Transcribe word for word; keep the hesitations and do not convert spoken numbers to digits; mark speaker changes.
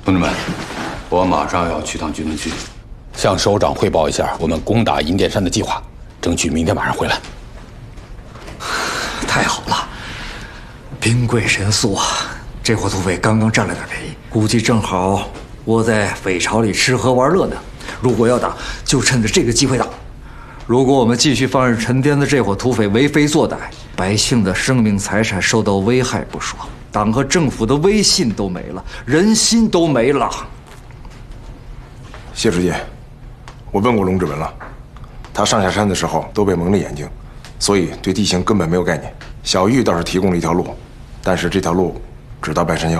Speaker 1: 同志们，我马上要去趟居屯区，
Speaker 2: 向首长汇报一下我们攻打银殿山的计划，争取明天晚上回来。
Speaker 3: 太好了，兵贵神速啊！这伙土匪刚刚占了点便宜，估计正好窝在匪巢里吃喝玩乐呢。如果要打，就趁着这个机会打。如果我们继续放任沉甸的这伙土匪为非作歹，百姓的生命财产受到危害不说，党和政府的威信都没了，人心都没了。
Speaker 4: 谢书记，我问过龙志文了，他上下山的时候都被蒙着眼睛，所以对地形根本没有概念。小玉倒是提供了一条路，但是这条路只到半山腰。